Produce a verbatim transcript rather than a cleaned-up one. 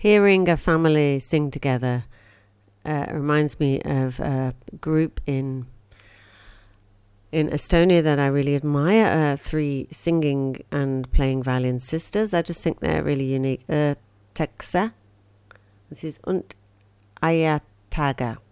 hearing a family sing together uh, reminds me of a group in in Estonia that I really admire, uh, three singing and playing violin sisters. I just think they're really unique. Uh, Teksa, this is Und Ayataga.